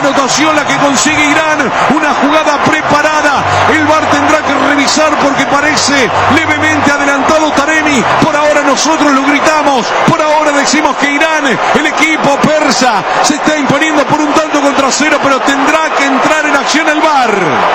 anotación la que consigue Irán, una jugada preparada. El VAR tendrá que revisar porque parece levemente adelantado Taremi. Por ahora nosotros lo gritamos, por ahora decimos que Irán, el equipo persa, se está imponiendo por 1-0, pero tendrá que entrar en acción el VAR.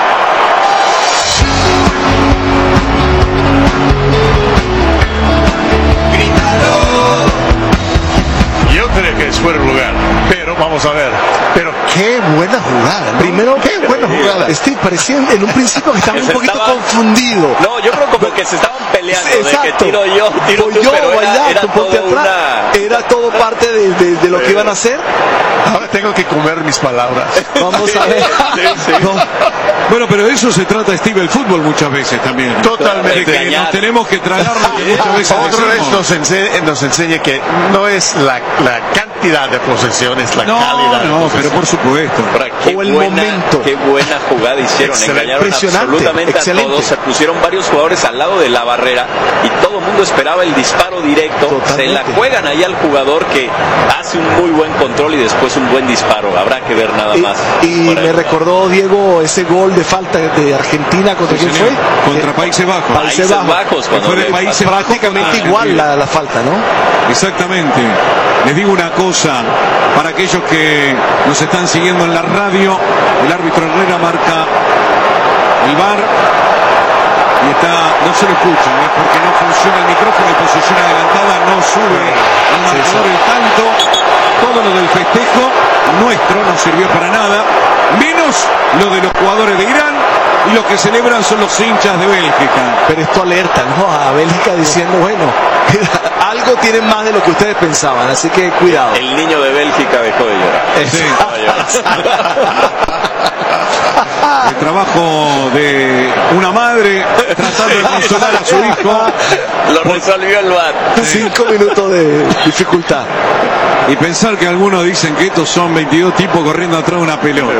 Yo creo que es fuera de lugar, pero vamos a ver. Pero qué buena jugada, ¿no? Primero, qué buena jugada. Parecía en un principio que estaba un poquito confundido. No, yo creo como que se estaban peleando. Exacto. De que tiro yo, tiro tú, yo, pero era ponte atrás. Era todo parte de lo que iban a hacer. Ahora tengo que comer mis palabras. Vamos a ver. Sí. No. Bueno, pero de eso se trata, Steve, el fútbol muchas veces también. Totalmente. Que nos tenemos que tragar muchas veces. Otra vez nos enseña que no es la cantidad de posesiones, la calidad. No, pero por supuesto. O el momento. Qué buena jugada hicieron. Engañaron absolutamente a todos. Se pusieron varios jugadores al lado de la barrera y todo el mundo esperaba el disparo directo. Totalmente. Se la juegan ahí al jugador que hace un muy buen control y después un buen disparo. Habrá que ver nada más. Y me recordó, Diego, ese gol de falta de Argentina. ¿Contra quién fue? Contra Países Bajos. Países Bajos. Fue de Países prácticamente igual la falta, ¿no? Exactamente. Les digo una cosa, para aquellos que nos están siguiendo en la radio, el árbitro Herrera marca el VAR y no se lo escucha, porque no funciona el micrófono en posición adelantada, no sube al marcador el tanto. Todo lo del festejo nuestro no sirvió para nada, menos lo de los jugadores de Irán, y los que celebran son los hinchas de Bélgica. Pero esto alerta, ¿no? A Bélgica diciendo, bueno, algo tienen más de lo que ustedes pensaban, así que cuidado. El niño de Bélgica dejó de llorar. Sí. El trabajo de una madre tratando de consolar a su hijo. Lo resolvió el VAR. 5 minutos de dificultad. Y pensar que algunos dicen que estos son 22 tipos corriendo atrás de una pelota.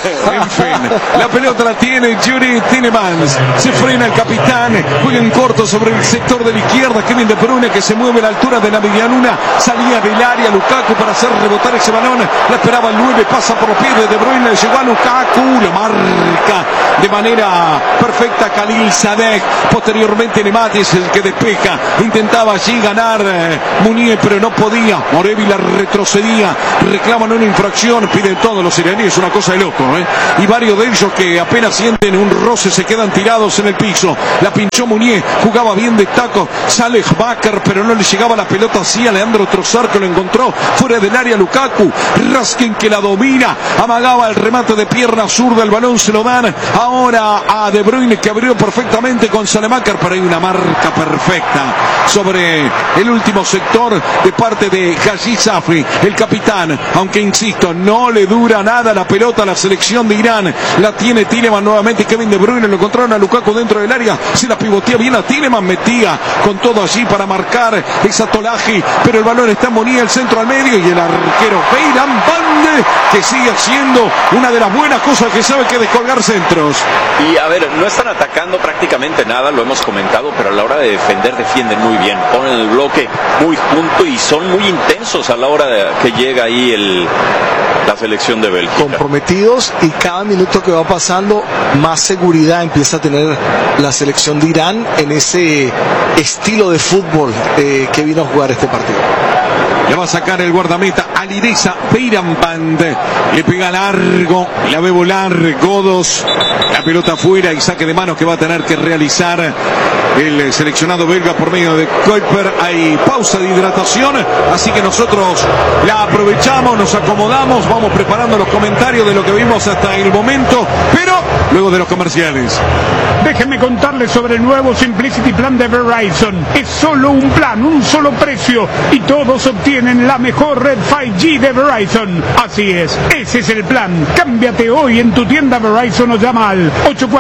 En fin, la pelota la tiene Yuri Tielemans. Se frena el capitán. Juega en corto sobre el sector de la izquierda. Kevin De Bruyne, que se mueve a la altura de la medialuna. Salía del área Lukaku para hacer rebotar ese balón. La esperaba el 9. Pasa por los pies de De Bruyne. Llegó a Lukaku. Lo marca de manera perfecta Khalil Sadek. Posteriormente Nemati es el que despeja. Intentaba allí ganar Munier, pero no podía. Morevi la retrocedía, reclaman una infracción, piden todos los iraníes, una cosa de loco, y varios de ellos que apenas sienten un roce se quedan tirados en el piso. La pinchó Munier, jugaba bien de taco, sale Bakker, pero no le llegaba la pelota así a Leandro Trossard, que lo encontró fuera del área. Lukaku, Raskin, que la domina, amagaba el remate de pierna zurda, el balón se lo dan ahora a De Bruyne, que abrió perfectamente con Salemaker, pero hay una marca perfecta sobre el último sector de parte de Haji Safri, el capitán, aunque insisto, no le dura nada la pelota a la selección de Irán. La tiene Tielemans nuevamente, Kevin De Bruyne, lo encontraron a Lukaku dentro del área, se la pivotea bien a Tielemans, metía con todo allí para marcar esa Tolaji, pero el balón está en Munier, el centro al medio, y el arquero Beiran Bande, que sigue haciendo una de las buenas cosas que sabe, que descolgar centros. Y a ver, no están atacando prácticamente nada, lo hemos comentado, pero a la hora de defender defienden muy bien, ponen el bloque muy junto y son muy intensos a la hora de que llega ahí la selección de Bélgica. Comprometidos, y cada minuto que va pasando más seguridad empieza a tener la selección de Irán en ese estilo de fútbol que vino a jugar este partido. Le va a sacar el guardameta Alireza Beiran Bande, le pega largo, la ve volar Godos, la pelota afuera y saque de manos que va a tener que realizar el seleccionado belga por medio de Kuiper. Hay pausa de hidratación, así que nosotros la aprovechamos, nos acomodamos, vamos preparando los comentarios de lo que vimos hasta el momento, pero luego de los comerciales. Déjenme contarles sobre el nuevo Simplicity Plan de Verizon. Es solo un plan, un solo precio, y todos obtienen la mejor red 5G de Verizon. Así es, ese es el plan. Cámbiate hoy en tu tienda Verizon o llama al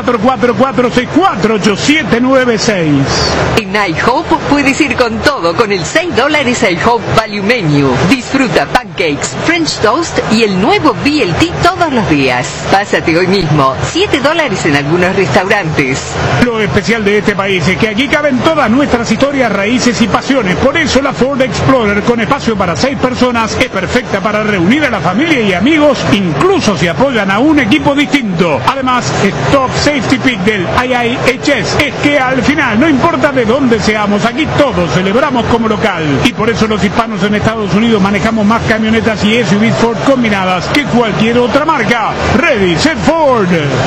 844-464-8796. En iHope puedes ir con todo con el $6 iHope Value Menu. Disfruta pancakes, French toast y el nuevo BLT todos los días. Pásate hoy mismo. $7 en algunos restaurantes. Lo especial de este país es que aquí caben todas nuestras historias, raíces y pasiones. Por eso la Ford Explorer con espacio para 6 personas, es perfecta para reunir a la familia y amigos, incluso si apoyan a un equipo distinto. Además, es top safety pick del IIHS. Es que al final, no importa de dónde seamos, aquí todos celebramos como local. Y por eso los hispanos en Estados Unidos manejamos más camionetas y SUVs Ford combinadas que cualquier otra marca. Ready, set Ford.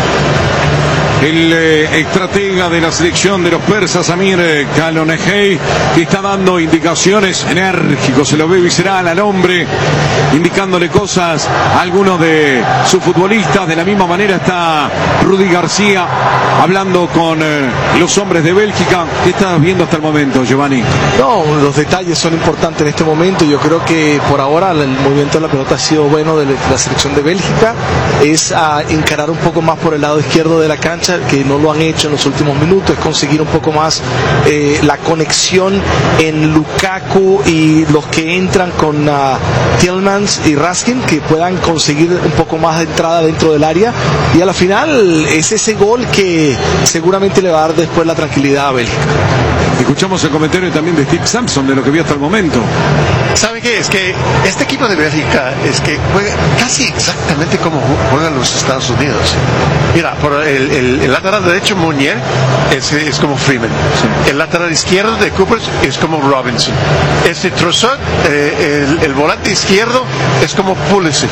El estratega de la selección de los persas, Amir Kalonehei, que está dando indicaciones enérgicos, se lo ve visceral al hombre, indicándole cosas a algunos de sus futbolistas. De la misma manera está Rudy García hablando con los hombres de Bélgica. ¿Qué estás viendo hasta el momento, Giovanni? No, los detalles son importantes en este momento. Yo creo que por ahora el movimiento de la pelota ha sido bueno de la selección de Bélgica. Es a encarar un poco más por el lado izquierdo de la cancha, que no lo han hecho en los últimos minutos, es conseguir un poco más la conexión en Lukaku y los que entran con Tielemans y Raskin, que puedan conseguir un poco más de entrada dentro del área, y a la final es ese gol que seguramente le va a dar después la tranquilidad a Bélgica. Escuchamos el comentario también de Steve Sampson de lo que vio hasta el momento. ¿Sabe qué? Es que este equipo de Bélgica es que juega casi exactamente como juegan los Estados Unidos. Mira, por el lateral derecho, Munier, es como Freeman. Sí. El lateral izquierdo de Cooper es como Robinson. Trossard, el volante izquierdo, es como Pulisic.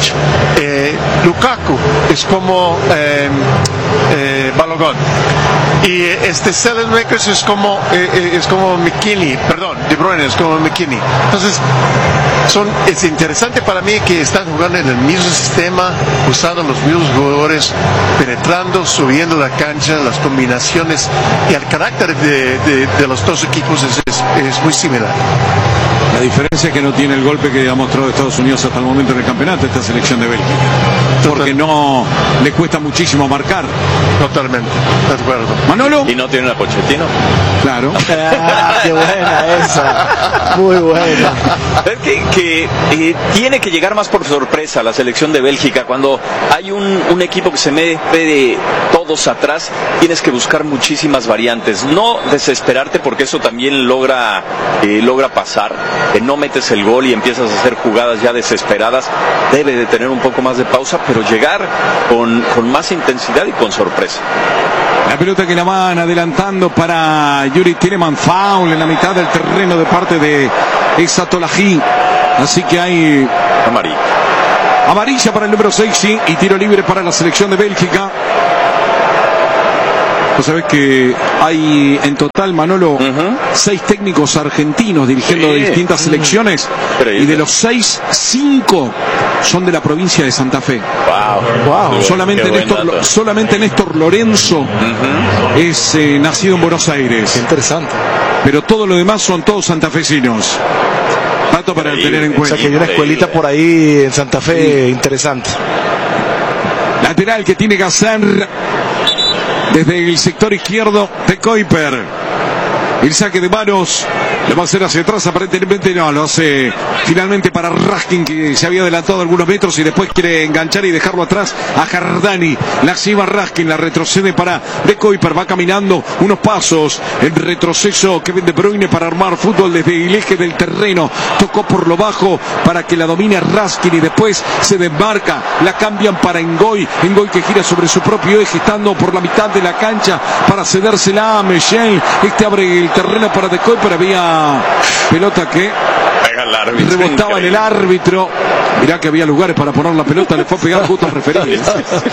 Lukaku es como Balogun. Y Sellenmakers es como McKinney, perdón, De Bruyne es como McKinney. Entonces, es interesante para mí que están jugando en el mismo sistema, usando los mismos jugadores, penetrando, subiendo la cancha, las combinaciones, y el carácter de los dos equipos es muy similar. La diferencia es que no tiene el golpe que ha mostrado Estados Unidos hasta el momento en el campeonato, esta selección de Bélgica. Porque no le cuesta muchísimo marcar. Totalmente, de acuerdo. Manolo. Y no tiene una Pochettino. Claro. Qué buena esa. Muy buena. Es que tiene que llegar más por sorpresa la selección de Bélgica. Cuando hay un equipo que se mete de todos atrás, tienes que buscar muchísimas variantes. No desesperarte, porque eso también logra pasar. No metes el gol y empiezas a hacer jugadas ya desesperadas. Debe de tener un poco más de pausa, pero llegar con más intensidad y con sorpresa. La pelota que la van adelantando para Yuri Tielemans, foul en la mitad del terreno de parte de Exatolají. Así que hay amarilla para el número 6, sí, y tiro libre para la selección de Bélgica. Vos sabés que hay en total, Manolo, 6 técnicos argentinos dirigiendo distintas selecciones. Y de los 6, 5 son de la provincia de Santa Fe. Wow. Solamente Néstor Lorenzo es nacido en Buenos Aires. Qué interesante. Pero todo lo demás son todos santafesinos. Dato para tener en cuenta. O sea que hay una escuelita por ahí en Santa Fe interesante. Lateral que tiene que hacer desde el sector izquierdo de Kuiper. El saque de manos lo va a hacer hacia atrás, aparentemente no, lo hace finalmente para Raskin, que se había adelantado algunos metros y después quiere enganchar y dejarlo atrás a Jardani. La lleva Raskin, la retrocede para De Kuiper, va caminando unos pasos en retroceso Kevin De Bruyne para armar fútbol desde el eje del terreno. Tocó por lo bajo para que la domine Raskin y después se desmarca, la cambian para Ngoy que gira sobre su propio eje, estando por la mitad de la cancha para cedérsela a Michel. Abre el terreno para De Kuiper, había pelota que rebotaba en el árbitro. Mirá que había lugares para poner la pelota, le fue a pegar justo al referido.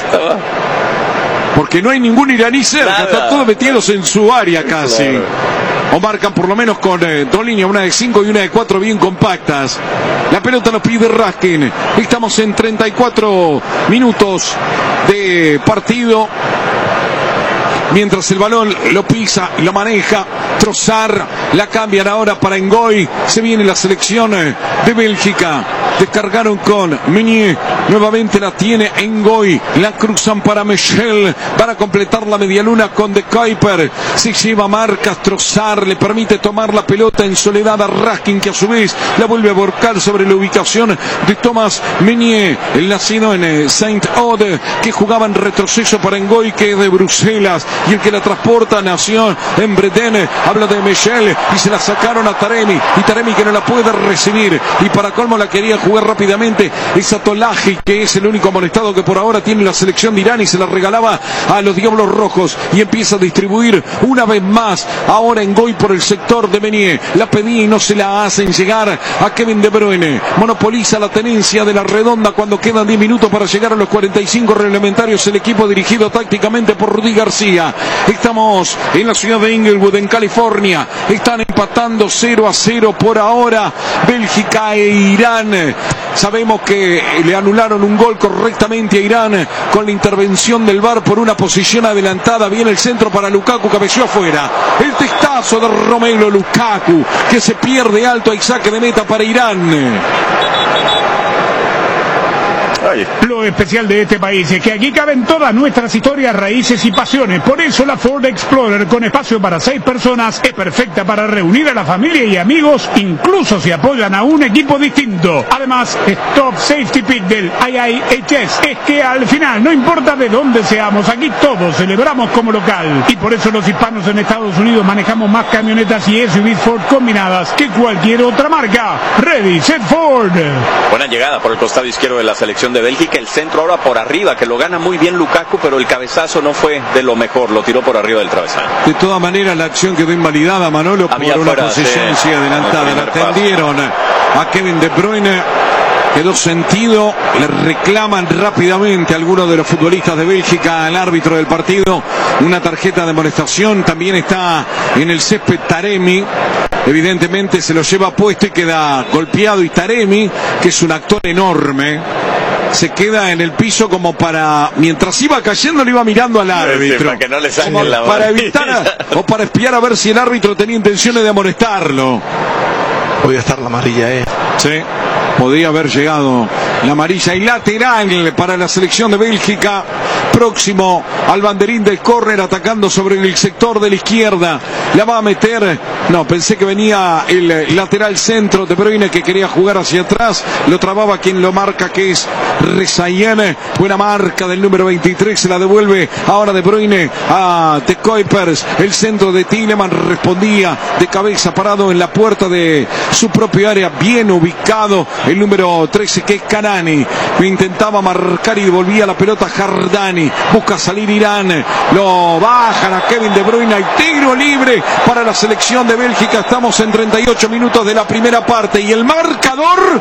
Porque no hay ningún iraní cerca, están todos metidos en su área casi. O marcan por lo menos con dos líneas, una de 5 y una de 4 bien compactas. La pelota nos pide Raskin. Estamos en 34 minutos de partido. Mientras el balón lo pisa, lo maneja Trossard, la cambian ahora para Ngoy. Se viene la selección de Bélgica. descargaron con Meunier, nuevamente la tiene Ngoy, la cruzan para Michel, para completar la medialuna con De Kuiper, se lleva Marcas, Trossard, le permite tomar la pelota en soledad a Raskin, que a su vez la vuelve a volcar sobre la ubicación de Thomas Meunier, el nacido en Saint-Aude, que jugaba en retroceso para Ngoy, que es de Bruselas, y el que la transporta nació en Bretagne. Habla de Michel y se la sacaron a Taremi, y Taremi que no la puede recibir, y para colmo la quería jugar rápidamente esa Tolaji, que es el único amonestado que por ahora tiene la selección de Irán, y se la regalaba a los Diablos Rojos, y empieza a distribuir una vez más ahora Ngoy por el sector de Meunier, la pedía y no se la hacen llegar a Kevin De Bruyne, monopoliza la tenencia de la redonda cuando quedan 10 minutos para llegar a los 45 reglamentarios, el equipo dirigido tácticamente por Rudy García. Estamos en la ciudad de Inglewood, en California, están empatando 0-0 por ahora Bélgica e Irán. Sabemos que le anularon un gol correctamente a Irán con la intervención del VAR por una posición adelantada. Viene el centro para Lukaku, cabeció afuera. El testazo de Romelu Lukaku, que se pierde alto, hay saque de meta para Irán. Lo especial de este país es que aquí caben todas nuestras historias, raíces y pasiones. Por eso la Ford Explorer, con espacio para 6 personas, es perfecta para reunir a la familia y amigos, incluso si apoyan a un equipo distinto. Además, Stop Safety Pick del IIHS es que al final, no importa de dónde seamos, aquí todos celebramos como local. Y por eso los hispanos en Estados Unidos manejamos más camionetas y SUVs Ford combinadas que cualquier otra marca. Ready, set, Ford. Buena llegada por el costado izquierdo de la selección de Bélgica, el centro ahora por arriba, que lo gana muy bien Lukaku, pero el cabezazo no fue de lo mejor, lo tiró por arriba del travesaño. De todas maneras, la acción quedó invalidada, Manolo, por una posición adelantada. La atendieron a Kevin De Bruyne, quedó sentido, le reclaman rápidamente a algunos de los futbolistas de Bélgica al árbitro del partido una tarjeta de amonestación. También está en el césped Taremi, evidentemente se lo lleva puesto y queda golpeado, y Taremi, que es un actor enorme, se queda en el piso como para, mientras iba cayendo, le iba mirando al árbitro, para que no le saquen la para evitar o para espiar a ver si el árbitro tenía intenciones de amonestarlo. Podía estar la amarilla, Sí, podía haber llegado la amarilla. Y lateral para la selección de Bélgica, próximo al banderín del córner, atacando sobre el sector de la izquierda. La va a meter, no, pensé que venía el lateral centro de Bruyne, que quería jugar hacia atrás, lo trababa quien lo marca, que es Rezayen. Buena marca del número 23, se la devuelve ahora De Bruyne a De Kuipers. El centro de Tielemans respondía de cabeza, parado en la puerta de su propio área, bien ubicado el número 13, que es Kanani. Intentaba marcar y devolvía la pelota Jardani. Busca salir Irán, lo bajan a Kevin De Bruyne, hay tiro libre para la selección de Bélgica. Estamos en 38 minutos de la primera parte y el marcador...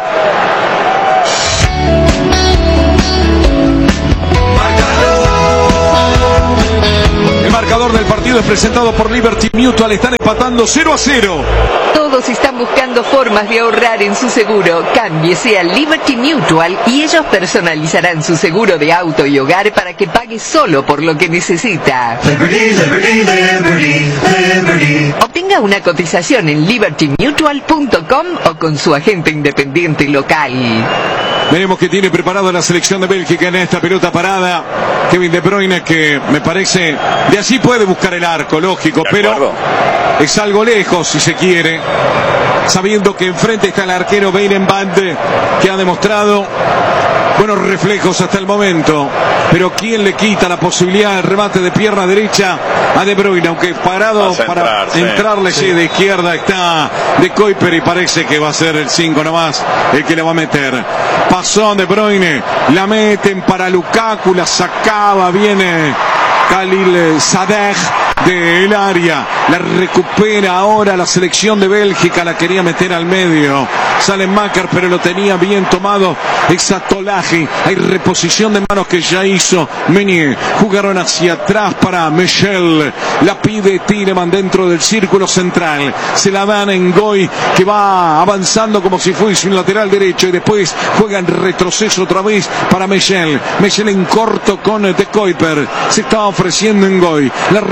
El marcador del partido es presentado por Liberty Mutual. Están empatando 0-0. Todos están buscando formas de ahorrar en su seguro. Cámbiese a Liberty Mutual y ellos personalizarán su seguro de auto y hogar para que pague solo por lo que necesita. Liberty, Liberty, Liberty, Liberty. Obtenga una cotización en libertymutual.com o con su agente independiente local. Veremos qué tiene preparado la selección de Bélgica en esta pelota parada. Kevin De Bruyne, que me parece de allí puede buscar el arco, lógico, pero es algo lejos si se quiere, sabiendo que enfrente está el arquero Weilenband, que ha demostrado buenos reflejos hasta el momento, pero ¿quién le quita la posibilidad del remate de pierna derecha a De Bruyne? Aunque parado para entrarle de izquierda está De Kuiper, y parece que va a ser el 5 nomás el que le va a meter. Pasó De Bruyne, la meten para Lukaku, la sacaba, viene Khalil Sadeh del área, la recupera ahora la selección de Bélgica, la quería meter al medio, sale Macker, pero lo tenía bien tomado Exatolaji. Hay reposición de manos que ya hizo Meunier, jugaron hacia atrás para Michel, la pide Tielemans dentro del círculo central, se la dan en Ngoy, que va avanzando como si fuese un lateral derecho, y después juega en retroceso otra vez para Michel en corto con De Kuiper, se está ofreciendo en Ngoy, la recibe el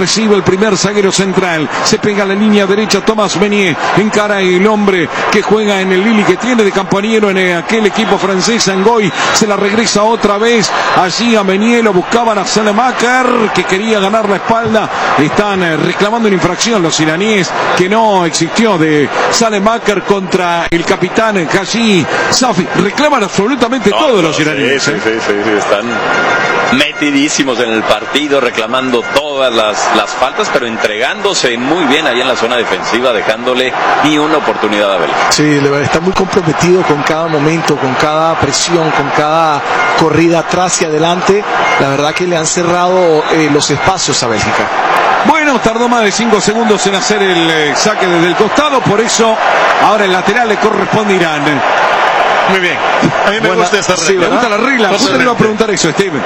primer zaguero central. Se pega a la línea derecha Thomas Meunier. Encara el hombre que juega en el Lille, que tiene de compañero en aquel equipo francés, Ngoy. Se la regresa otra vez allí a Meunier. Lo buscaban a Salemaker, que quería ganar la espalda. Están reclamando una infracción los iraníes que no existió de Salemaker contra el capitán Haji Safi. Reclaman absolutamente todos los iraníes. Sí, están metidísimos en el partido, reclamando todas las faltas, pero entregándose muy bien ahí en la zona defensiva, dejándole ni una oportunidad a Bélgica. Sí, está muy comprometido con cada momento, con cada presión, con cada corrida atrás y adelante. La verdad que le han cerrado los espacios a Bélgica. Bueno, tardó más de 5 segundos en hacer el saque desde el costado, por eso ahora el lateral le corresponde a Irán. Muy bien. A mí me gusta esta regla. Sí, me gusta la regla. Justo le iba a preguntar eso, Steve.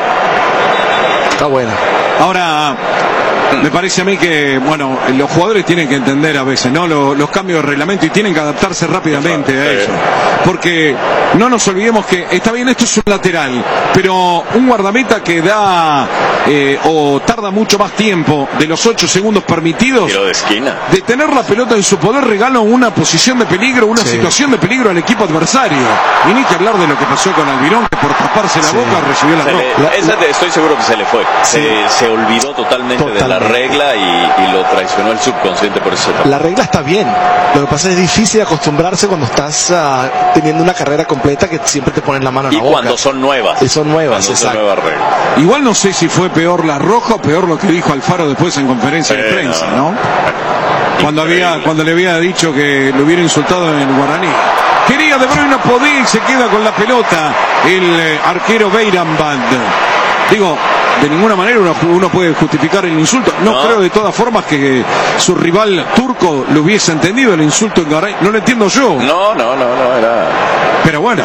Está buena. Ahora, me parece a mí que, bueno, los jugadores tienen que entender a veces, ¿no? Los cambios de reglamento y tienen que adaptarse rápidamente a eso. Porque no nos olvidemos que, está bien, esto es un lateral, pero un guardameta que da o tarda mucho más tiempo de los 8 segundos permitidos, tiro de esquina, de tener la pelota en su poder, regala una posición de peligro, una situación de peligro al equipo adversario. Y ni que hablar de lo que pasó con Almirón, que por taparse la boca recibió la roja. Estoy seguro que se le fue. Se olvidó totalmente de la regla y lo traicionó el subconsciente por eso. La regla está bien. Lo que pasa es difícil acostumbrarse cuando estás teniendo una carrera completa, que siempre te ponen la mano en la boca. Y cuando son nuevas. Y son nuevas, exacto. Nuevas reglas. Igual no sé si fue peor la roja o peor lo que dijo Alfaro después en conferencia de prensa, ¿no? Cuando le había dicho que lo hubiera insultado en el guaraní. Quería De Bruyne, podía y se queda con la pelota el arquero Beiranband. Digo, de ninguna manera uno puede justificar el insulto. No creo de todas formas que su rival turco lo hubiese entendido el insulto en Garay. No lo entiendo yo. No, era... Pero bueno.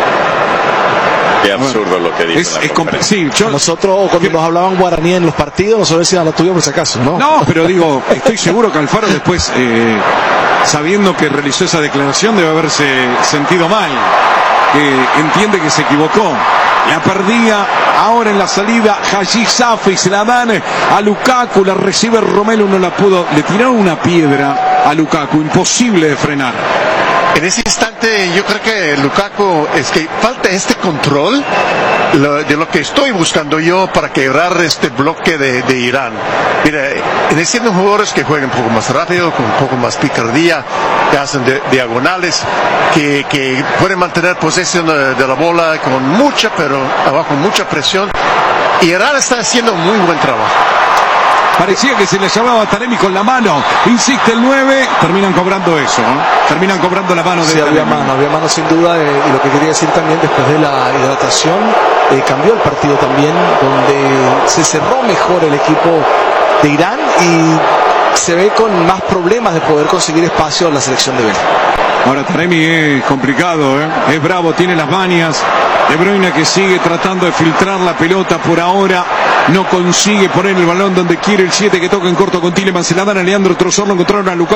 Qué absurdo lo que dice. Sí, nosotros cuando nos hablaban guaraní en los partidos, nosotros decíamos la tuya por si acaso, ¿no? No, pero digo, estoy seguro que Alfaro después, sabiendo que realizó esa declaración, debe haberse sentido mal. Entiende que se equivocó. La perdía ahora en la salida Haji Safi, se la dan a Lukaku, la recibe Romelu, no la pudo, le tiraron una piedra a Lukaku, imposible de frenar. En ese instante yo creo que Lukaku, es que falta este control de lo que estoy buscando yo para quebrar este bloque de Irán. Mira, necesitan jugadores que jueguen un poco más rápido, con un poco más picardía, que hacen diagonales, que pueden mantener posesión de la bola con mucha, pero abajo mucha presión. Y Irán está haciendo muy buen trabajo. Parecía que se le llamaba a Taremi con la mano. Insiste el 9. Terminan cobrando eso, ¿no? Terminan cobrando la mano de Taremi. Había mano sin duda. Y lo que quería decir también, después de la hidratación, cambió el partido también, donde se cerró mejor el equipo de Irán y se ve con más problemas de poder conseguir espacio en la selección de Bélgica. Ahora Taremi es complicado, es bravo, tiene las mañas. De Bruyne que sigue tratando de filtrar la pelota por ahora. No consigue poner el balón donde quiere el 7 que toca en corto con Tielemans. Se la dan a Leandro Trossard, lo encontraron a Lukaku.